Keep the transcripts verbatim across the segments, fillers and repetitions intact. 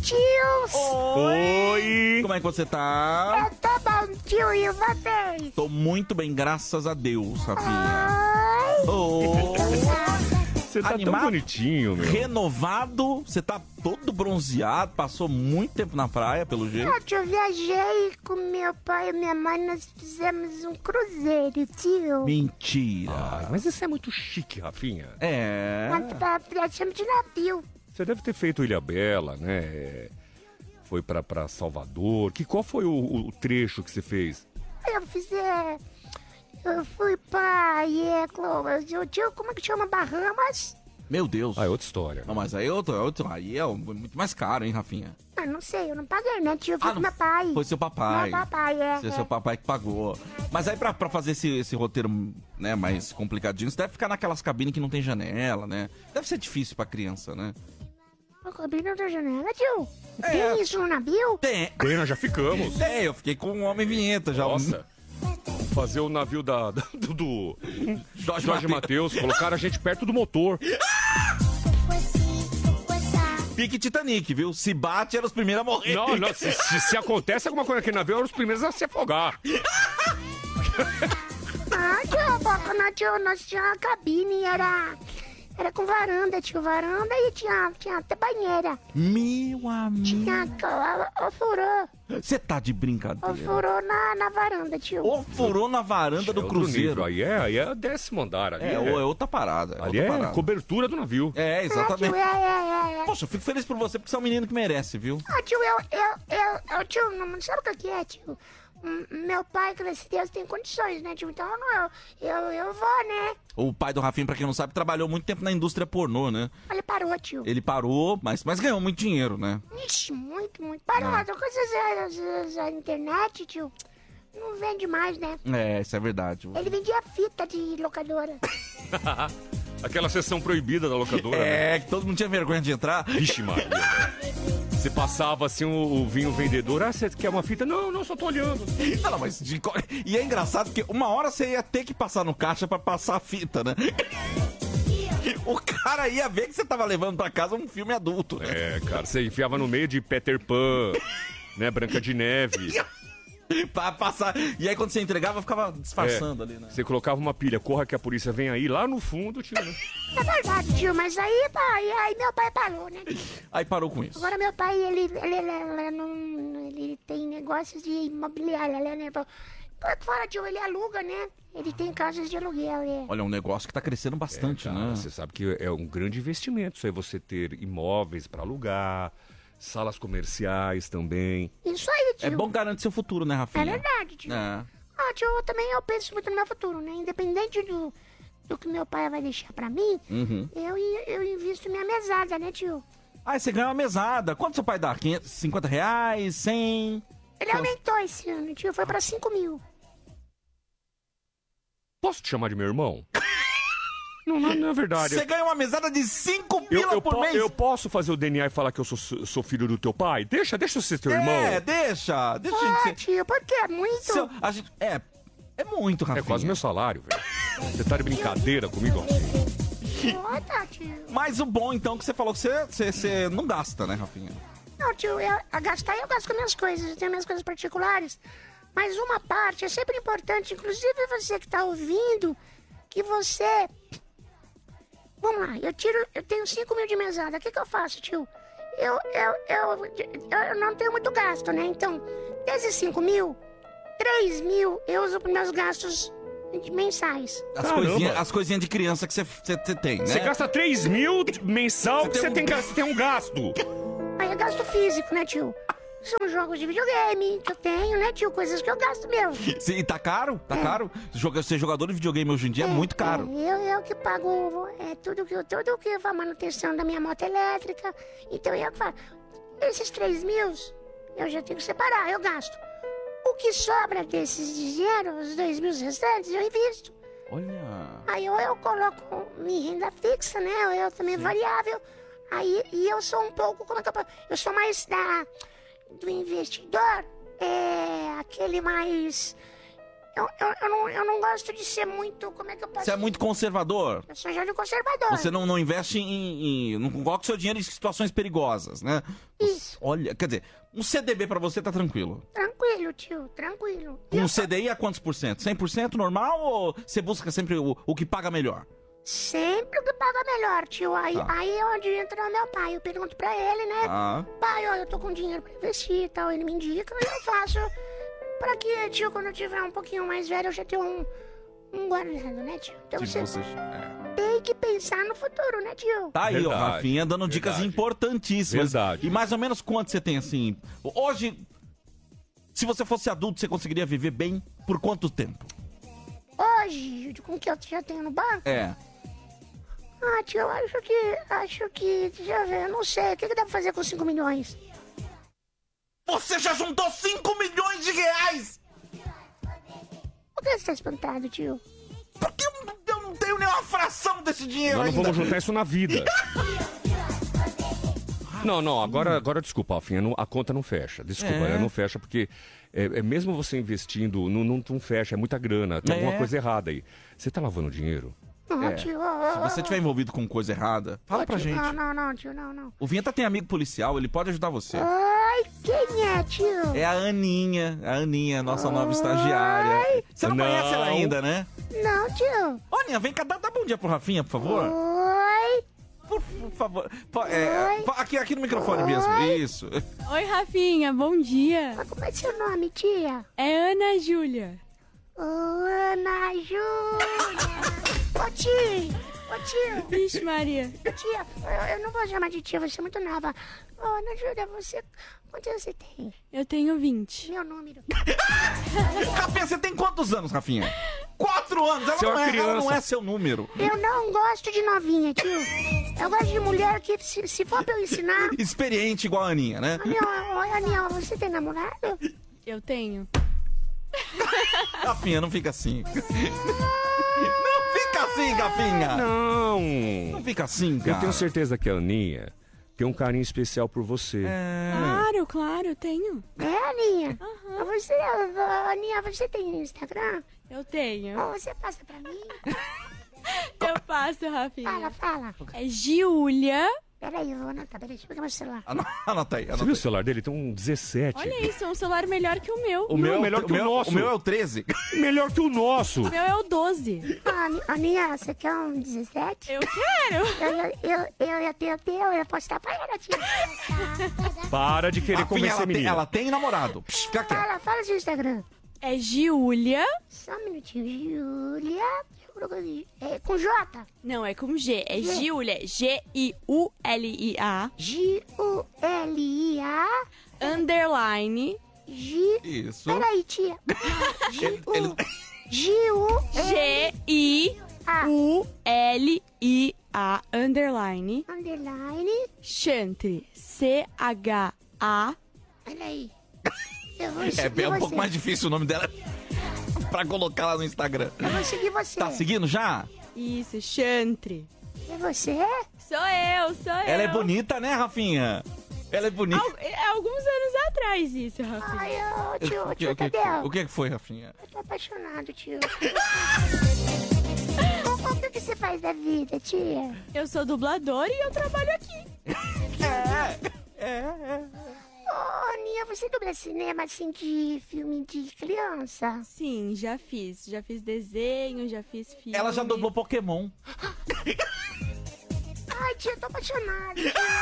tios! Oi! Como é que você tá? Eu tô bom, tio, e vocês? Tô muito bem, graças a Deus, Rafinha. Oi! Oi! Você tá Animado? tão bonitinho, meu. Renovado, você tá todo bronzeado, passou muito tempo na praia, pelo jeito. Ah, tio, eu viajei com meu pai e minha mãe, nós fizemos um cruzeiro, tio. Mentira. Ah, mas isso é muito chique, Rafinha. É. Nós pra- viajamos de navio. Você deve ter feito Ilha Bela, né? Foi pra, pra Salvador. Que, qual foi o, o trecho que você fez? Eu fiz, é... Eu fui pra... É, eu, tio, como é que chama? Bahamas? Meu Deus. Ah, é outra história. Não, mas aí é outro, é outro, aí é muito mais caro, hein, Rafinha? Ah, não sei, eu não paguei, né, tio? Eu fui Ah, com não- meu pai. Foi seu papai. Meu papai, é. Seu, é. seu papai que pagou. Mas aí pra, pra fazer esse, esse roteiro, né, mais complicadinho, você deve ficar naquelas cabines que não tem janela, né? Deve ser difícil pra criança, né? Eu cobri na tua janela, tio. É. Tem isso no navio? Tem. Bem, nós já ficamos. Tem, eu fiquei com o Homem Vinheta já. Nossa. Fazer o navio da, da- do, do Jorge Jorge Matheus. Colocaram a gente perto do motor. Pique Titanic, viu? Se bate, era os primeiros a morrer. Não, não. Se, se, se acontece alguma coisa aqui no navio, eram os primeiros a se afogar. Ah, tio, pô, nós, tio, nós tinha uma cabine e era... Era com varanda, tio, varanda e tinha, tinha até banheira. Meu amigo. Tinha ofurô, Você tá de brincadeira. ofurô na, na varanda, tio. Ofurou na varanda É do outro cruzeiro. nível. Aí é, aí é décimo andar. Ali É, é, é outra parada. ali outra é parada. cobertura do navio. É, Ah, tio, exatamente. é, é, é, é. Poxa, eu fico feliz por você porque você é um menino que merece, viu? Ah, tio, eu, eu, eu, eu, tio, não sabe o que é, tio? Hum, Meu pai, graças a Deus, tem condições, né, tio? Então, não, eu, eu, eu vou, né? O pai do Rafinha, pra quem não sabe, trabalhou muito tempo na indústria pornô, né? Ele parou, tio. Ele parou, mas, mas ganhou muito dinheiro, né? Ixi, muito, muito. Parou, É. as coisas da internet, tio, não vende mais, né? É, isso é verdade. Ele vendia fita de locadora. Aquela sessão proibida da locadora, né? É, que todo mundo tinha vergonha de entrar. Vixe, Maria. velho. Você passava assim, o, o vinho vendedor. Ah, você quer uma fita? Não, não, só tô olhando. Não, não, mas de co- e é engraçado porque uma hora você ia ter que passar no caixa pra passar a fita, né? O cara ia ver que você tava levando pra casa um filme adulto, né? É, cara, você enfiava no meio de Peter Pan, né? Branca de Neve. Pra passar. E aí quando você entregava, ficava disfarçando ali, né? Você colocava uma pilha, corra que a polícia vem aí, lá no fundo, tio, né? É verdade, tio, mas aí, pai, aí meu pai parou, né? Aí parou com isso. Agora meu pai, ele, ele, ele, ele, não- ele tem negócios de imobiliária, né? Por fora, tio, ele aluga, né? Ele tem casas de aluguel, né? Olha, é um negócio que tá crescendo bastante, Cara, né? você sabe que é um grande investimento isso aí, você ter imóveis pra alugar, salas comerciais também. Isso aí, tio. É bom garantir seu futuro, né, É Rafinha? verdade, tio. É. Ah, tio, eu também eu penso muito no meu futuro, né? Independente do, do que meu pai vai deixar pra mim, Uhum. eu, eu invisto minha mesada, né, tio? Ah, você ganha uma mesada. Quanto seu pai dá? quinhentos, cinquenta reais? cem? Ele aumentou esse ano, tio, foi pra cinco mil. Posso te chamar de meu irmão? Não, não, não é verdade. Você ganha uma mesada de cinco Eu, pila eu, por po- mês? eu posso fazer o D N A e falar que eu sou, sou filho do teu pai? Deixa, deixa eu ser teu É, irmão. deixa. Deixa a Ah, gente ser... tio, por quê? É muito? Seu- a gente... É, é muito, É Rafinha. quase meu salário, velho. Você tá de brincadeira comigo? Ah, tá, tio. Mas o bom, então, é que você falou que você, você, você não gasta, né, Rafinha? Não, tio, eu, a gastar eu gasto com minhas coisas, eu tenho minhas coisas particulares. Mas uma parte é sempre importante, inclusive você que tá ouvindo, que você... Vamos lá, eu tiro, eu tenho cinco mil de mesada, o que que eu faço, tio? Eu, eu, eu, eu, eu não tenho muito gasto, né? Então, desses cinco mil, três mil eu uso para meus gastos mensais. As Caramba. coisinhas, as coisinhas de criança que você, você, você tem, né? Você gasta três mil mensal Você que tem você um- tem, ga- você tem um gasto. Aí é gasto físico, né, tio? São jogos de videogame que eu tenho, né, tio? Coisas que eu gasto mesmo. Sim, tá caro? Tá caro? Joga- Ser jogador de videogame hoje em dia é, muito caro. É, eu, eu que pago é, tudo que tudo que a manutenção da minha moto elétrica. Então eu que faço. Esses três mil eu já tenho que separar, eu gasto. O que sobra desses dinheiro, os dois mil restantes, eu invisto. Olha. Aí ou eu coloco minha renda fixa, né? Ou eu também variável. Aí e eu sou um pouco, como é que eu posso? Eu sou mais da do investidor, é aquele mais eu, eu, eu, não, eu não gosto de ser muito... Como é que eu posso... Você é muito conservador. Eu sou jovem conservador. Você não, não investe em, em... Não coloca o seu dinheiro em situações perigosas, né? Isso. Olha, quer dizer, um C D B pra você tá tranquilo. Tranquilo, tio, tranquilo. Um Eu- C D I a quantos por cento? cem por cento normal ou você busca sempre o, o que paga melhor? Sempre o que paga melhor, tio. Aí, Tá. aí é onde entra meu pai. Eu pergunto pra ele, né? Ah, Pai, ó, eu tô com dinheiro pra investir e tal. Ele me indica e eu faço. Pra que, tio, quando eu tiver um pouquinho mais velho, eu já tenho um, um guardado, né, tio? Então que você você... é. tem que pensar no futuro, né, tio? Tá aí, ó, Verdade, Rafinha dando dicas verdade. importantíssimas. Verdade. E mais ou menos quanto você tem, assim... Hoje, se você fosse adulto, você conseguiria viver bem por quanto tempo? Hoje, com o que eu já tenho no banco? É. Ah, tio, eu acho que. Acho que. Deixa eu ver, eu não sei. O que, que dá pra fazer com cinco milhões? Você já juntou cinco milhões de reais! Por que você tá espantado, tio? Porque eu, não- eu não tenho nenhuma fração desse dinheiro Nós não ainda. vamos juntar isso na vida. Não, não, agora, agora desculpa, Alfinha, não- a conta não fecha. Desculpa, É. né, não fecha porque é, é mesmo você investindo, não, não, não fecha, é muita grana, tem É. alguma coisa errada aí. Você tá lavando dinheiro? Não, É. tio. ó, Se ó, você ó, tiver envolvido com coisa errada, fala ó, pra tio, gente. Não, não, não, tio, não, não. O Vinheta tem amigo policial, ele pode ajudar você. Ai, quem é, tio? É a Aninha, a Aninha, nossa nova estagiária. Você não, Não. conhece ela ainda, né? Não, tio. Ô, Aninha, vem cá, dá, dá bom dia pro Rafinha, por favor. Oi. Por, por favor. Po- é, Oi. po- aqui, aqui no microfone mesmo, isso. Oi, Rafinha, bom dia. Mas como é seu nome, tia? É Ana Júlia. Ô, Ana Júlia. Ô, tio. Ô, tio. Vixe, Maria. Ô, tia, eu, eu não vou chamar de tia, você é muito nova. Ô, Ana Júlia, você... Quantos anos você tem? Eu tenho vinte. Meu número. Rafinha, você tem quantos anos, Rafinha? Quatro anos, ela, Você é não, uma é, ela não criança. é seu número. Eu não gosto de novinha, tio. Eu gosto de mulher que, se, se for pra eu ensinar... Experiente igual a Aninha, né? Aniel, oi, Aniel, você tem namorado? Eu tenho. Rafinha, não fica assim. Não fica assim, Rafinha. Não! Não fica assim, cara. Eu tenho certeza que a Aninha tem um carinho especial por você. É... Claro, claro, eu tenho. É, Aninha? Você, Aninha, você tem Instagram? Eu tenho. Ou você passa pra mim? Eu passo, Fala, Rafinha. fala. É Giulia. Peraí, eu vou anotar, peraí, deixa eu pegar meu celular. Ano- Anota aí, Você anota viu o aí. celular dele? Tem um dezessete. Olha isso, é um celular melhor que o meu. O meu é Não, melhor que o meu, nosso. O meu é o treze. Melhor que o nosso. O meu é o doze. Ah, Ani- Aninha, você quer um dezessete? Eu quero. Eu, eu, eu, eu ia ter o teu, eu ia postar pra ela, tia. Para de querer Rafinha, convencer ela a tem, menina. ela tem namorado. Psh, fica quieto. Fala, fala seu Instagram. É Giulia. Só um minutinho, Júlia. É, com J? Não, é com G. É Giulia. G I U L I A. G U L I A. Underline. G... Isso. Peraí, tia. G U... Ele- G U... G I U L I A. Underline. Underline. Chantre. C H A. Peraí. Eu vou É, seguir é um você. pouco mais difícil o nome dela pra colocar lá no Instagram. Eu vou seguir você. Tá seguindo já? Isso, Chantre. É você? Sou eu, sou eu. Ela é bonita, né, Rafinha? Ela é bonita. Al- é alguns anos atrás isso, Rafinha. Ai, ô, tio, O que, tio o que- Tadeu. o que que foi, Rafinha? Eu tô apaixonado, tio. O que, que você faz da vida, tia? Eu sou dubladora e eu trabalho aqui. É, é. Ô, Aninha, você dubla cinema assim de filme de criança? Sim, já fiz. Já fiz desenho, já fiz filme. Ela já dublou Pokémon. Ai, tia, eu tô apaixonada.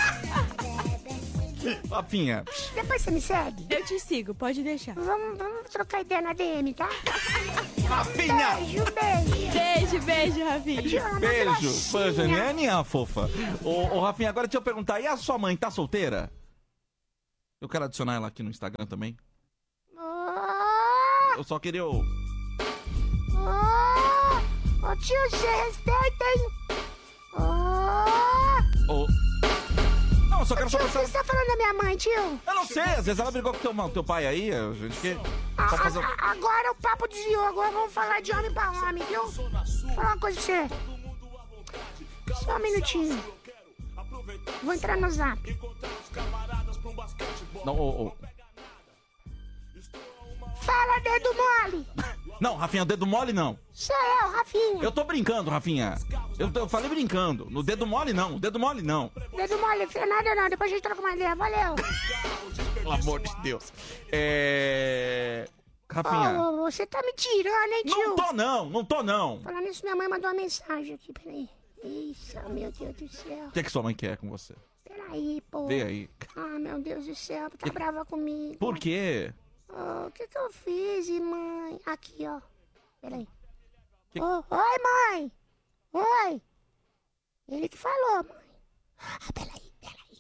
Rafinha, psh, Depois você me segue? Eu te sigo, pode deixar. Vamos, vamos trocar ideia na D M, tá? Rafinha! Beijo, beijo. Beijo, beijo, Te Rafinha. amo, Beijo, gracinha. Panjani. É minha fofa. Ô, ô, Rafinha, agora deixa eu perguntar, e a sua mãe tá solteira? Eu quero adicionar ela aqui no Instagram também. Ô, Eu só queria... ô, ô, ô, tio, você respeita, hein? Ô, ô. Não, eu só quero só tio, pensar... você tá falando da minha mãe, tio? Eu não sei, às vezes ela brigou com teu, teu pai aí, a gente que... A- Só fazer... a- a- agora o papo desviou, agora vamos falar de homem pra homem, viu? Vou falar uma coisa pra você. Só um minutinho. Vou entrar no zap. Não, ô, ô. Fala, dedo mole! Não, Rafinha, dedo mole não. Sou eu, Rafinha. Eu tô brincando, Rafinha. Eu, eu falei brincando. No dedo mole não, dedo mole não. Dedo mole, nada não, depois a gente troca uma ideia, valeu. Pelo amor de Deus. É... Rafinha. Ô, ô, você tá me tirando, hein, tio? Não tô não, não tô não. Falando isso, minha mãe mandou uma mensagem aqui, peraí. Isso, meu Deus do céu. O que é que sua mãe quer com você? Peraí, pô. Vê aí. Ah, meu Deus do céu, tá brava comigo. Por quê? Oh, o que que eu fiz, mãe? Aqui, ó. Peraí. Que... Oh, oi, mãe. Oi. Ele que falou, mãe. Ah, peraí, peraí.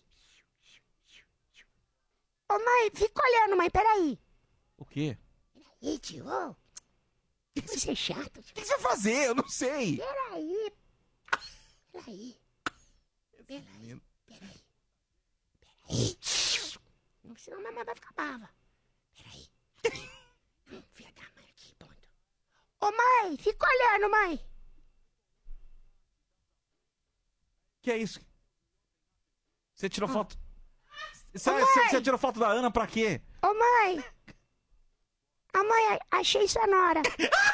Ô, oh, mãe, fica olhando, mãe, peraí. O quê? Peraí, tio. Você é chato, tio. O que você vai fazer? Eu não sei. Peraí. Peraí. Peraí. Peraí. Peraí. Senão a mamãe vai ficar brava. Peraí. Filha da mãe aqui, ponto. Ô, mãe, fica olhando, mãe. Que é isso? Você tirou Ah. foto... Você, Ô, você, mãe. você tirou foto da Ana pra quê? Ô, mãe. A mãe, achei sonora.